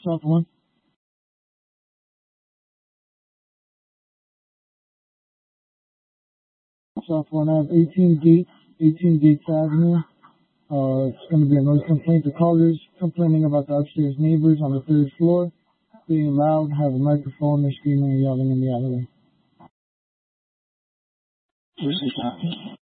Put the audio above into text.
South 1. South 1 Ave, 18 Gates Avenue. It's going to be a noise complaint. The callers complaining about the upstairs neighbors on the third floor being loud, have a microphone, they're screaming and yelling in the alleyway.